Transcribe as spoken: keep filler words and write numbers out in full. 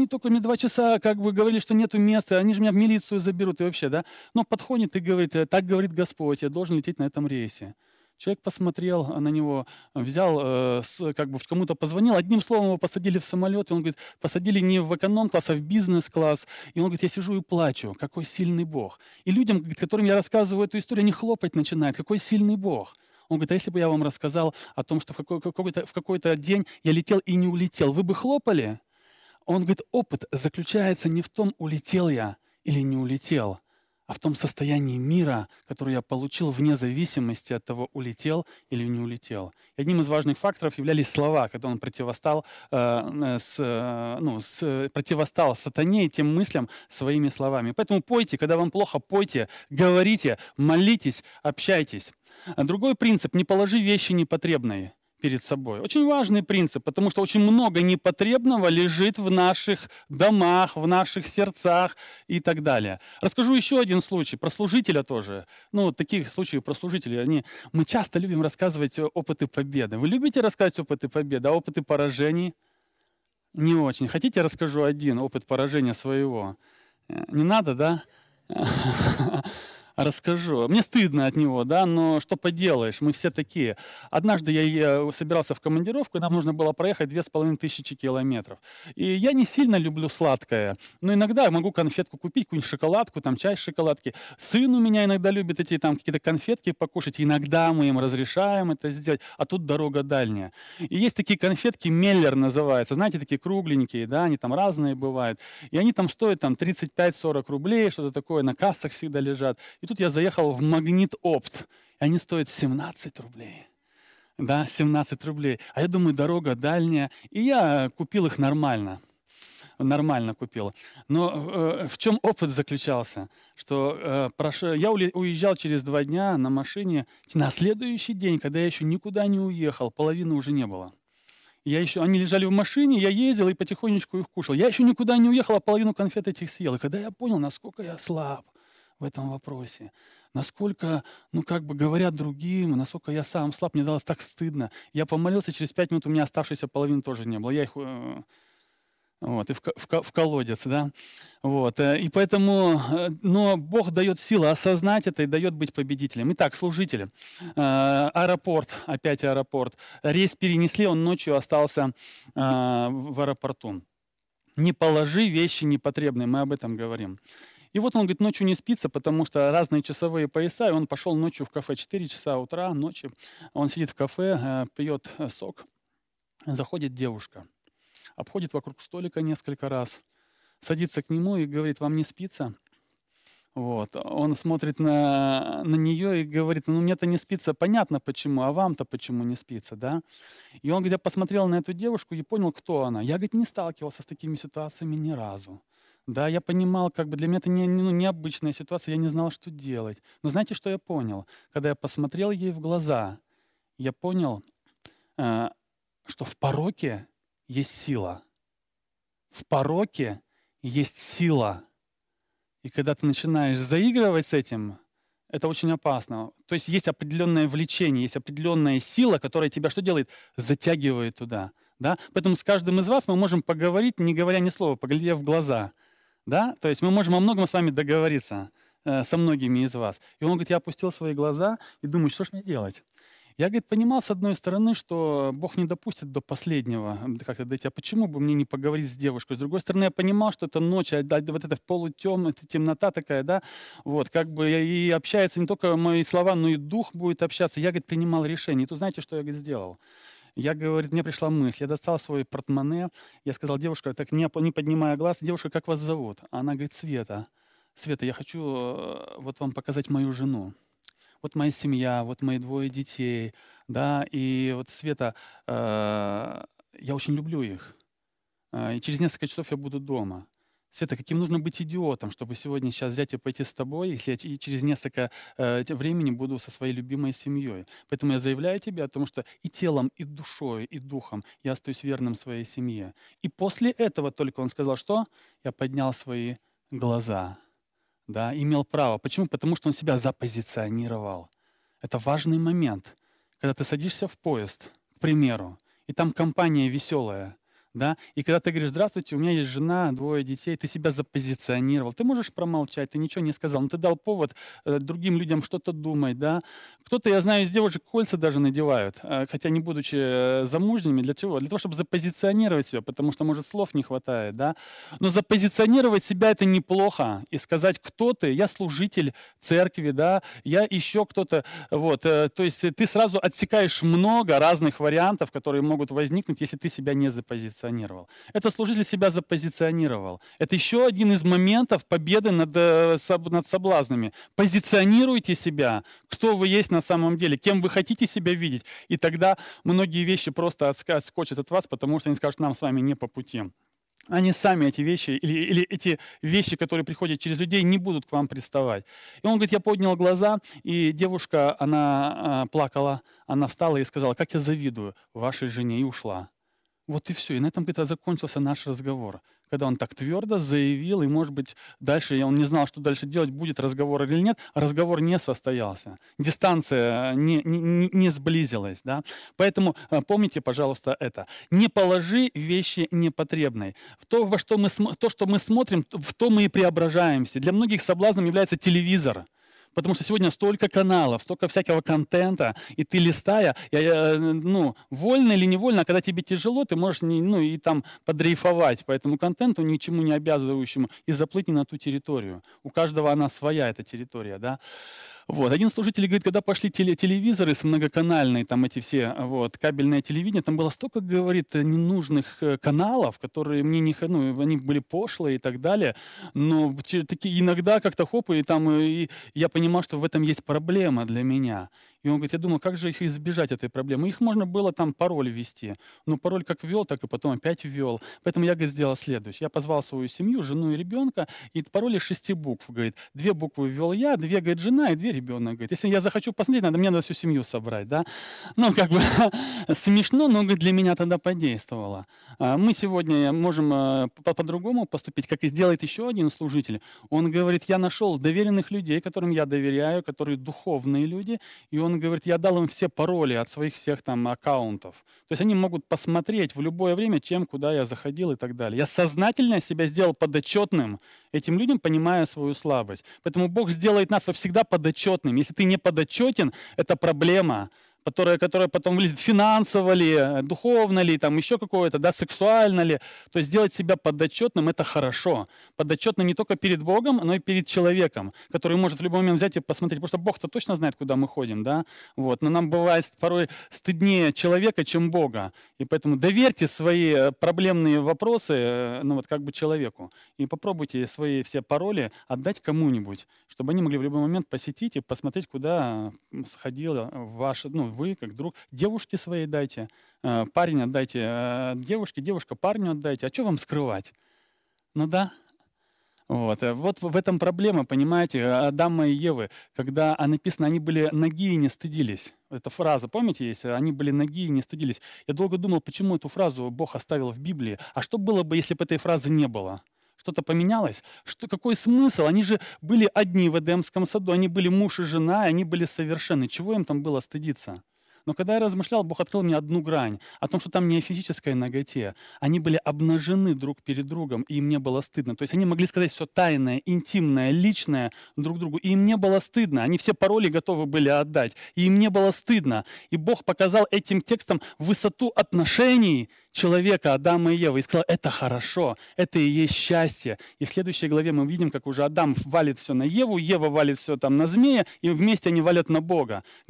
только мне два часа как бы говорили, что нету места, они же меня в милицию заберут и вообще, да. Но подходит и говорит, э, так говорит Господь, я должен лететь на этом рейсе. Человек посмотрел на него, взял, э, с- как бы кому-то позвонил, одним словом его посадили в самолет, и он говорит, посадили не в эконом-класс, а в бизнес-класс. И он говорит, я сижу и плачу, какой сильный Бог. И людям, говорит, которым я рассказываю эту историю, они хлопать начинают, какой сильный Бог. Он говорит, а если бы я вам рассказал о том, что в какой- какой-то, в какой-то день я летел и не улетел, вы бы хлопали? Он говорит, опыт заключается не в том, улетел я или не улетел, а в том состоянии мира, которое я получил вне зависимости от того, улетел или не улетел. И одним из важных факторов являлись слова, когда он противостал, э, э, с, э, ну, с, э, противостал сатане и тем мыслям своими словами. Поэтому пойте, когда вам плохо, пойте, говорите, молитесь, общайтесь. А другой принцип – не положи вещи непотребные перед собой. Очень важный принцип, потому что очень много непотребного лежит в наших домах, в наших сердцах и так далее. Расскажу еще один случай про служителя тоже. Ну, таких случаев про служителей. Они, мы часто любим рассказывать о- опыты победы. Вы любите рассказывать опыты победы, а опыты поражений? Не очень. Хотите, расскажу один опыт поражения своего? Э, Не надо, да? Расскажу. Мне стыдно от него, да, но что поделаешь, мы все такие. Однажды я э, собирался в командировку, и нам нужно было проехать две с половиной тысячи километров. И я не сильно люблю сладкое, но иногда я могу конфетку купить, какую-нибудь шоколадку, там чай с шоколадки. Сын у меня иногда любит эти там какие-то конфетки покушать, иногда мы им разрешаем это сделать, а тут дорога дальняя. И есть такие конфетки, Меллер называется, знаете, такие кругленькие, да, они там разные бывают. И они там стоят там тридцать пять сорок рублей, что-то такое, на кассах всегда лежат. И тут я заехал в Магнит Опт, и они стоят семнадцать рублей. Да, семнадцать рублей. А я думаю, дорога дальняя. И я купил их нормально. Нормально купил. Но э, в чем опыт заключался? Что э, прош- я уле- уезжал через два дня на машине. На следующий день, когда я еще никуда не уехал, половины уже не было. Я еще, они лежали в машине, я ездил и потихонечку их кушал. Я еще никуда не уехал, а половину конфет этих съел. И когда я понял, насколько я слаб в этом вопросе, насколько, ну, как бы говорят другим, насколько я сам слаб, мне далось так стыдно. Я помолился, через пять минут у меня оставшейся половины тоже не было. Я их э, вот, и в, ко- в ко- в колодец, да. Вот, э, и поэтому, э, но Бог дает силы осознать это и дает быть победителем. Итак, служители. Э, Аэропорт, опять аэропорт. Рейс перенесли, он ночью остался э, в аэропорту. Не положи вещи непотребные, мы об этом говорим. И вот он говорит, ночью не спится, потому что разные часовые пояса, и он пошел ночью в кафе, четыре часа утра, ночи. Он сидит в кафе, э, пьет э, сок, заходит девушка, обходит вокруг столика несколько раз, садится к нему и говорит, вам не спится? Вот. Он смотрит на, на нее и говорит, ну мне-то не спится, понятно почему, а вам-то почему не спится, да? И он, где посмотрел на эту девушку и понял, кто она. Я, говорит, не сталкивался с такими ситуациями ни разу. Да, я понимал, как бы для меня это не, не- ну, необычная ситуация, я не знал, что делать. Но знаете, что я понял? Когда я посмотрел ей в глаза, я понял, э, что в пороке есть сила. В пороке есть сила. И когда ты начинаешь заигрывать с этим, это очень опасно. То есть есть определенное влечение, есть определенная сила, которая тебя что делает? Затягивает туда. Да? Поэтому с каждым из вас мы можем поговорить, не говоря ни слова, поглядев в глаза. Да? То есть мы можем о многом с вами договориться, э, со многими из вас. И он говорит, я опустил свои глаза и думаю, что ж мне делать? Я, говорит, понимал, с одной стороны, что Бог не допустит до последнего м, как-то дойти. А почему бы мне не поговорить с девушкой? С другой стороны, я понимал, что это ночь, а да, вот эта полутем, это темнота такая, да, вот, как бы и общается не только мои слова, но и дух будет общаться. Я, говорит, принимал решение. И тут знаете, что я, говорит, сделал? Я, говорит, мне пришла мысль, я достал свой портмоне, я сказал, девушка, так не, оп- не поднимая глаз, девушка, как вас зовут? Она говорит, Света. Света, я хочу э, вот вам показать мою жену. Вот моя семья, вот мои двое детей, да, и вот Света, э, я очень люблю их. Э, и через несколько часов я буду дома. Света, каким нужно быть идиотом, чтобы сегодня сейчас взять и пойти с тобой, если я ч- и через несколько э, те- времени буду со своей любимой семьей. Поэтому я заявляю тебе о том, что и телом, и душой, и духом я остаюсь верным своей семье. И после этого только он сказал, что я поднял свои глаза, да, имел право. Почему? Потому что он себя запозиционировал. Это важный момент, когда ты садишься в поезд, к примеру, и там компания веселая, Да? И когда ты говоришь: здравствуйте, у меня есть жена, двое детей, ты себя запозиционировал. Ты можешь промолчать, ты ничего не сказал, но ты дал повод э, другим людям что-то думать. Да? Кто-то, я знаю, из девушек кольца даже надевают, э, хотя не будучи э, замужними. Для чего? Для того, чтобы запозиционировать себя, потому что, может, слов не хватает. Да? Но запозиционировать себя — это неплохо. И сказать, кто ты, я служитель церкви, да, я еще кто-то. Вот, э, то есть ты сразу отсекаешь много разных вариантов, которые могут возникнуть, если ты себя не запозиционировал. Это служитель себя запозиционировал. Это еще один из моментов победы над, э, соб- над соблазнами. Позиционируйте себя, кто вы есть на самом деле, кем вы хотите себя видеть, и тогда многие вещи просто отска- отскочат от вас, потому что они скажут: нам с вами не по пути. Они сами, эти вещи, или, или эти вещи, которые приходят через людей, не будут к вам приставать. И он говорит: я поднял глаза, и девушка, она а, плакала, она встала и сказала: как я завидую вашей жене, и ушла. Вот и все. И на этом, говорит, закончился наш разговор. Когда он так твердо заявил, и, может быть, дальше он не знал, что дальше делать, будет разговор или нет, разговор не состоялся. Дистанция не, не, не- не сблизилась. Да? Поэтому э, помните, пожалуйста, это. Не положи вещи непотребной. В то, во что мы, см- то, что мы смотрим, в то мы и преображаемся. Для многих соблазном является телевизор. Потому что сегодня столько каналов, столько всякого контента, и ты листая, я- я, ну, вольно или невольно, когда тебе тяжело, ты можешь не, ну, и там подрейфовать по этому контенту, ничему не обязывающему, и заплыть не на ту территорию. У каждого она своя, эта территория, да. Вот. Один служитель говорит, когда пошли теле- телевизоры с многоканальные, там эти все, вот, кабельное телевидение, там было столько, говорит, ненужных э, каналов, которые мне не, х- ну, они были пошлые и так далее, но те- такие иногда как-то хоп, и там, э, и я понимал, что в этом есть проблема для меня. И он говорит, я думал, как же их избежать этой проблемы? Их можно было там пароль ввести. Но пароль как ввел, так и потом опять ввел. Поэтому я, говорит, сделал следующее. Я позвал свою семью, жену и ребенка, и пароль из шести букв. Говорит, две буквы ввел я, две, говорит, жена, и две ребенок. Говорит, если я захочу посмотреть, надо, мне надо всю семью собрать. Да? Ну, как бы смешно, но, говорит, для меня тогда подействовало. А, Мы сегодня можем э, по- по-другому поступить, как и сделает еще один служитель. Он говорит, я нашел доверенных людей, которым я доверяю, которые духовные люди, и он говорит, я дал им все пароли от своих всех там аккаунтов. То есть они могут посмотреть в любое время, чем, куда я заходил и так далее. Я сознательно себя сделал подотчетным этим людям, понимая свою слабость. Поэтому Бог сделает нас всегда подотчетным. Если ты не подотчетен, это проблема, которая, которая потом вылезет финансово ли, э, духовно ли, там еще какое-то, да, сексуально ли. То есть сделать себя подотчетным — это хорошо. Подотчетным не только перед Богом, но и перед человеком, который может в любой момент взять и посмотреть. Потому что Бог-то точно знает, куда мы ходим, да. Вот. Но нам бывает порой стыднее человека, чем Бога. И поэтому доверьте свои э, проблемные вопросы, э, ну вот как бы человеку. И попробуйте свои все пароли отдать кому-нибудь, чтобы они могли в любой момент посетить и посмотреть, куда м, сходила ваша, ну, вы, как друг. Девушке своей дайте, э, парень отдайте э, девушке, девушка парню отдайте. А что вам скрывать? Ну да. Вот, э, вот в в этом проблема, понимаете, э, Адама и Евы, когда а, написано, они были ноги и не стыдились. Эта фраза, помните, есть? Они были ноги и не стыдились. Я долго думал, почему эту фразу Бог оставил в Библии. А что было бы, если бы этой фразы не было? Что-то поменялось? Что, какой смысл? Они же были одни в Эдемском саду, они были муж и жена, и они были совершенны. Чего им там было стыдиться? Но когда я размышлял, Бог открыл мне одну грань, о том, что там не о физической наготе. Они были обнажены друг перед другом, и им не было стыдно. То есть они могли сказать все тайное, интимное, личное друг другу, и им не было стыдно. Они все пароли готовы были отдать, и им не было стыдно. И Бог показал этим текстом высоту отношений человека, Адама и Евы, и сказал, это хорошо, это и есть счастье. И в следующей главе мы видим, как уже Адам валит все на Еву, Ева валит все там на змея, и вместе они валят на Бога.